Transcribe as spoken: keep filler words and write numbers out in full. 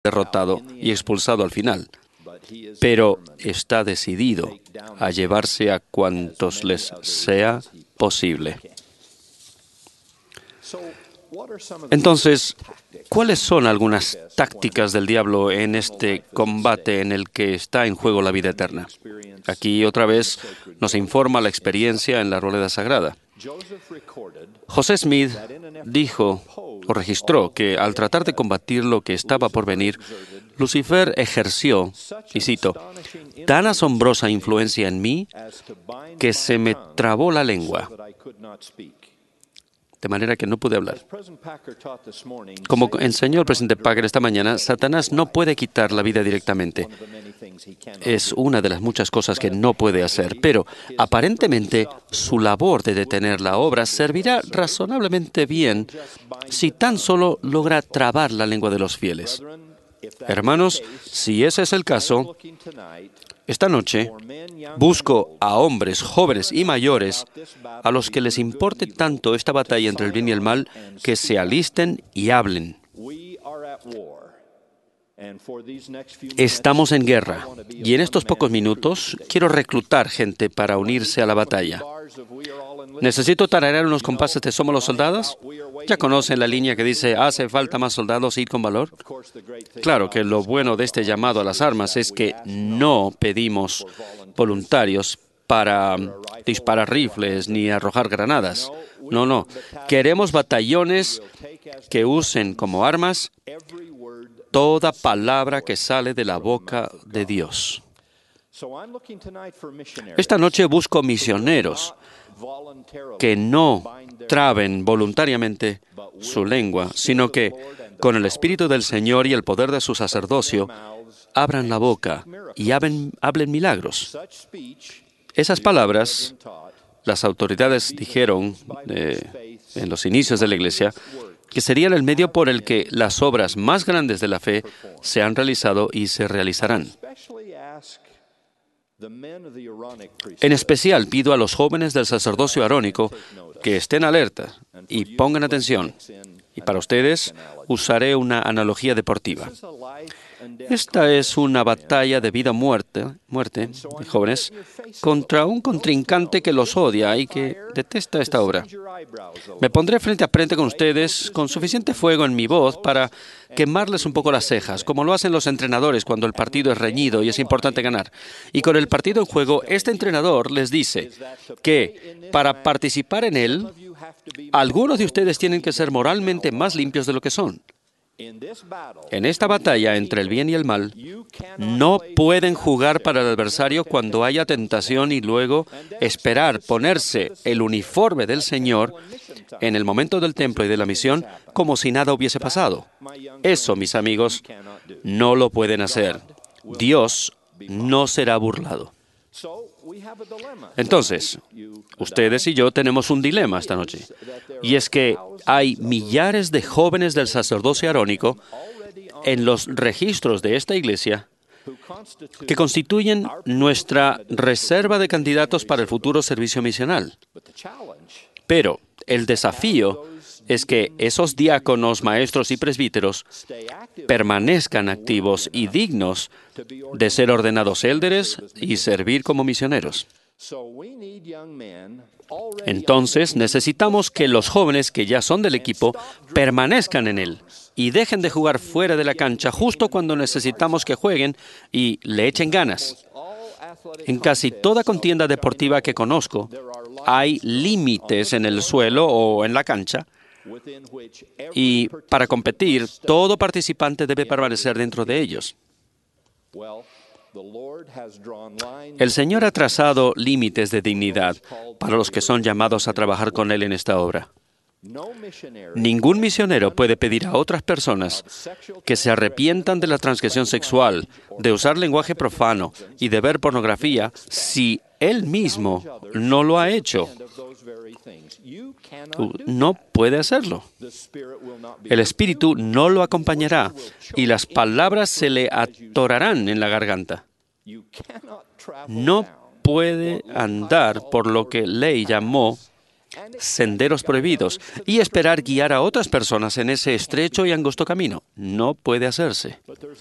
derrotado y expulsado al final, pero está decidido a llevarse a cuantos les sea posible. Entonces, ¿cuáles son algunas tácticas del diablo en este combate en el que está en juego la vida eterna? Aquí otra vez nos informa la experiencia en la Arboleda Sagrada. José Smith dijo o registró que al tratar de combatir lo que estaba por venir, Lucifer ejerció, y cito, tan asombrosa influencia en mí que se me trabó la lengua, de manera que no pude hablar. Como enseñó el presidente Packer esta mañana, Satanás no puede quitar la vida directamente. Es una de las muchas cosas que no puede hacer, pero aparentemente su labor de detener la obra servirá razonablemente bien si tan solo logra trabar la lengua de los fieles. Hermanos, si ese es el caso, esta noche busco a hombres jóvenes y mayores a los que les importe tanto esta batalla entre el bien y el mal que se alisten y hablen. Estamos en guerra y en estos pocos minutos quiero reclutar gente para unirse a la batalla. ¿Necesito tararear unos compases de Somos los Soldados? ¿Ya conocen la línea que dice, hace falta más soldados, id con valor? Claro que lo bueno de este llamado a las armas es que no pedimos voluntarios para disparar rifles ni arrojar granadas. No, no. Queremos batallones que usen como armas toda palabra que sale de la boca de Dios. Esta noche busco misioneros que no traben voluntariamente su lengua, sino que, con el Espíritu del Señor y el poder de su sacerdocio, abran la boca y hablen, hablen milagros. Esas palabras, las autoridades dijeron eh, en los inicios de la Iglesia, que serían el medio por el que las obras más grandes de la fe se han realizado y se realizarán. En especial pido a los jóvenes del sacerdocio arónico que estén alerta y pongan atención. Y para ustedes usaré una analogía deportiva. Esta es una batalla de vida o muerte, muerte, jóvenes, contra un contrincante que los odia y que detesta esta obra. Me pondré frente a frente con ustedes con suficiente fuego en mi voz para quemarles un poco las cejas, como lo hacen los entrenadores cuando el partido es reñido y es importante ganar. Y con el partido en juego, este entrenador les dice que para participar en él, algunos de ustedes tienen que ser moralmente más limpios de lo que son. En esta batalla entre el bien y el mal, no pueden jugar para el adversario cuando haya tentación y luego esperar ponerse el uniforme del Señor en el momento del templo y de la misión como si nada hubiese pasado. Eso, mis amigos, no lo pueden hacer. Dios no será burlado. Entonces, ustedes y yo tenemos un dilema esta noche, y es que hay millares de jóvenes del sacerdocio arónico en los registros de esta iglesia que constituyen nuestra reserva de candidatos para el futuro servicio misional. Pero el desafío es que esos diáconos, maestros y presbíteros permanezcan activos y dignos de ser ordenados élderes y servir como misioneros. Entonces, necesitamos que los jóvenes que ya son del equipo permanezcan en él y dejen de jugar fuera de la cancha justo cuando necesitamos que jueguen y le echen ganas. En casi toda contienda deportiva que conozco, hay límites en el suelo o en la cancha, y para competir, todo participante debe permanecer dentro de ellos. El Señor ha trazado límites de dignidad para los que son llamados a trabajar con Él en esta obra. Ningún misionero puede pedir a otras personas que se arrepientan de la transgresión sexual, de usar lenguaje profano y de ver pornografía si él mismo no lo ha hecho. No puede hacerlo. El Espíritu no lo acompañará y las palabras se le atorarán en la garganta. No puede andar por lo que Ley llamó senderos prohibidos y esperar guiar a otras personas en ese estrecho y angosto camino. No puede hacerse.